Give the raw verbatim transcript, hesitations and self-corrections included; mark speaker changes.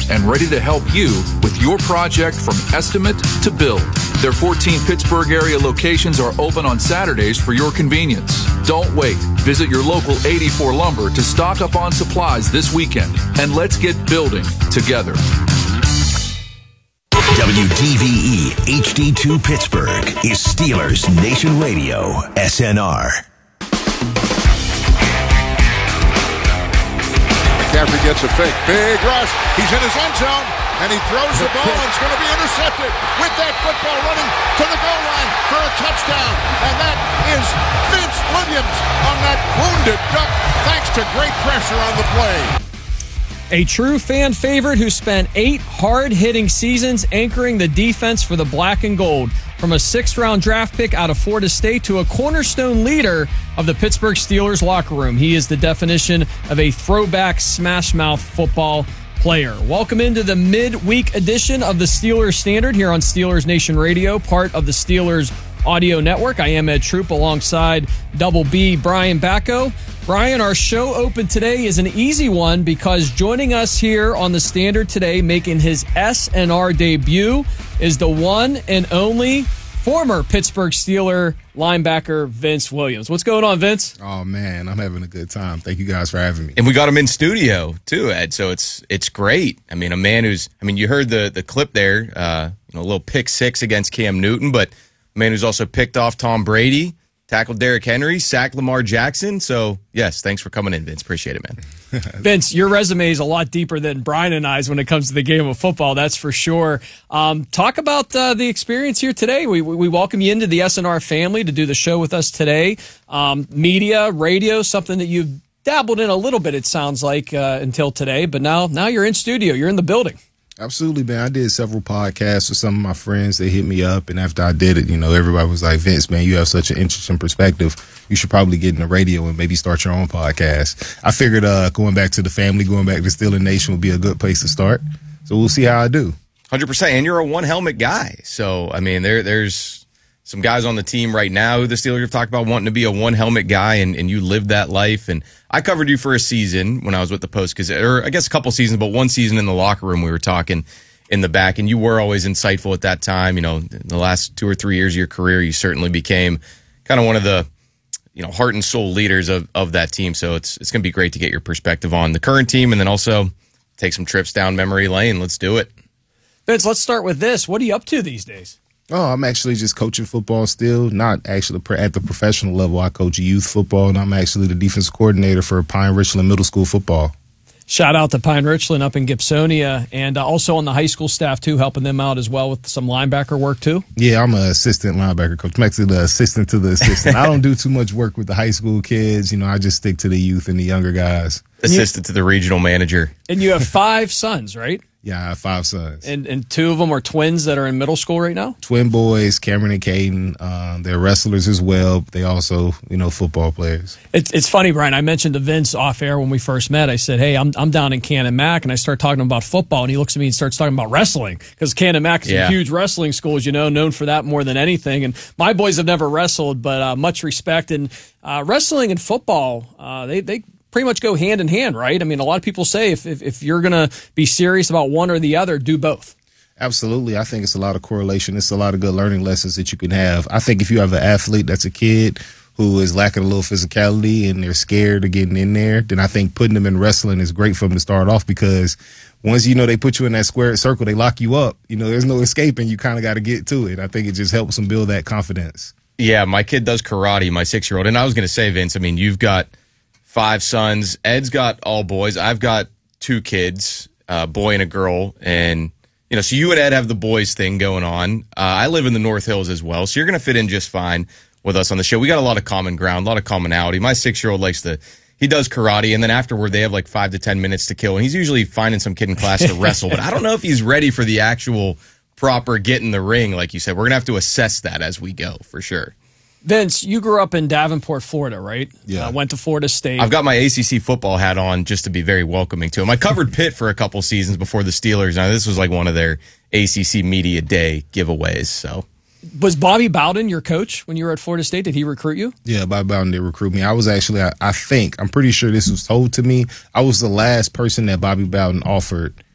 Speaker 1: and ready to help you with your project from estimate to build. Their fourteen Pittsburgh area locations are open on Saturdays for your convenience. Don't wait. Visit your local eighty-four Lumber to stock up on supplies this weekend, and let's get building together.
Speaker 2: W D V E H D two Pittsburgh is Steelers Nation Radio, S N R.
Speaker 3: McCaffrey gets a fake. Big rush. He's in his end zone, and he throws the ball, and it's going to be intercepted with that football running to the goal line for a touchdown. And that is Vince Williams on that wounded duck, thanks to great pressure on the play.
Speaker 4: A true fan favorite who spent eight hard-hitting seasons anchoring the defense for the black and gold. From a sixth-round draft pick out of Florida State to a cornerstone leader of the Pittsburgh Steelers locker room, he is the definition of a throwback smash-mouth football player. Welcome into the midweek edition of the Steelers Standard here on Steelers Nation Radio, part of the Steelers Audio Network. I am Ed Troop alongside Double B Brian Bacco. Brian, our show open today is an easy one because joining us here on the Standard today, making his S N R debut, is the one and only former Pittsburgh Steeler linebacker Vince Williams. What's going on, Vince?
Speaker 5: Oh, man, I'm having a good time. Thank you guys for having me.
Speaker 6: And we got him in studio, too, Ed, so it's it's great. I mean, a man who's, I mean, you heard the, the clip there, uh, you know, a little pick six against Cam Newton, but a man who's also picked off Tom Brady, tackled Derrick Henry, sacked Lamar Jackson. So, yes, thanks for coming in, Vince. Appreciate it, man.
Speaker 4: Vince, your resume is a lot deeper than Brian and I's when it comes to the game of football, that's for sure. Um, talk about uh, the experience here today. We, we welcome you into the S N R family to do the show with us today. Um, media, radio, something that you've dabbled in a little bit, it sounds like, uh, until today. But now, now you're in studio. You're in the building.
Speaker 5: Absolutely, man. I did several podcasts with some of my friends. They hit me up, and after I did it, you know, everybody was like, Vince, man, you have such an interesting perspective. You should probably get in the radio and maybe start your own podcast. I figured uh, going back to the family, going back to Steeler Nation would be a good place to start. So we'll see how I do.
Speaker 6: one hundred percent. And you're a one-helmet guy. So, I mean, there there's some guys on the team right now who the Steelers have talked about wanting to be a one-helmet guy, and, and you lived that life. And I covered you for a season when I was with the Post, because, or I guess a couple seasons, but one season in the locker room we were talking in the back, and you were always insightful at that time. You know, in the last two or three years of your career, you certainly became kind of one of the, you know, heart and soul leaders of, of that team. So it's it's going to be great to get your perspective on the current team, and then also take some trips down memory lane. Let's do it.
Speaker 4: Vince, let's start with this. What are you up to these days?
Speaker 5: Oh, I'm actually just coaching football still, not actually at the professional level. I coach youth football, and I'm actually the defensive coordinator for Pine Richland Middle School football.
Speaker 4: Shout out to Pine Richland up in Gibsonia, and uh, also on the high school staff, too, helping them out as well with some linebacker work, too.
Speaker 5: Yeah, I'm an assistant linebacker coach. I'm actually the assistant to the assistant. I don't do too much work with the high school kids. You know, I just stick to the youth and the younger guys.
Speaker 6: Assistant to the regional manager.
Speaker 4: And you have five sons, right?
Speaker 5: Yeah, I have five sons.
Speaker 4: And and two of them are twins that are in middle school right now?
Speaker 5: Twin boys, Cameron and Caden. Um, they're wrestlers as well. But they also, you know, football players.
Speaker 4: It's it's funny, Brian. I mentioned to Vince off air when we first met. I said, hey, I'm I'm down in Cannon Mac, and I start talking about football, and he looks at me and starts talking about wrestling, because Cannon Mac is
Speaker 6: yeah.
Speaker 4: a huge wrestling school, as you know, known for that more than anything. And my boys have never wrestled, but uh, much respect. And uh, wrestling and football, uh, they they. pretty much go hand in hand, right? I mean, a lot of people say if if, if you're going to be serious about one or the other, do both.
Speaker 5: Absolutely. I think it's a lot of correlation. It's a lot of good learning lessons that you can have. I think if you have an athlete that's a kid who is lacking a little physicality and they're scared of getting in there, then I think putting them in wrestling is great for them to start off, because once, you know, they put you in that square circle, they lock you up. You know, there's no escaping. You kind of got to get to it. I think it just helps them build that confidence.
Speaker 6: Yeah, my kid does karate, my six-year-old. And I was going to say, Vince, I mean, you've got five sons. Ed's got all boys. I've got two kids, a boy and a girl. And, you know, so you and Ed have the boys thing going on. Uh, I live in the North Hills as well, so you're going to fit in just fine with us on the show. We got a lot of common ground, a lot of commonality. My six-year-old likes to, he does karate, and then afterward they have like five to ten minutes to kill, and he's usually finding some kid in class to wrestle. But I don't know if he's ready for the actual proper get in the ring, like you said. We're going to have to assess that as we go, for sure.
Speaker 4: Vince, you grew up in Davenport, Florida, right?
Speaker 5: Yeah.
Speaker 4: Uh, went to Florida State.
Speaker 6: I've got my A C C football hat on just to be very welcoming to him. I covered Pitt for a couple seasons before the Steelers. Now, this was like one of their A C C Media Day giveaways. So,
Speaker 4: was Bobby Bowden your coach when you were at Florida State? Did he recruit you?
Speaker 5: Yeah, Bobby Bowden did recruit me. I was actually, I, I think, I'm pretty sure this was told to me. I was the last person that Bobby Bowden offered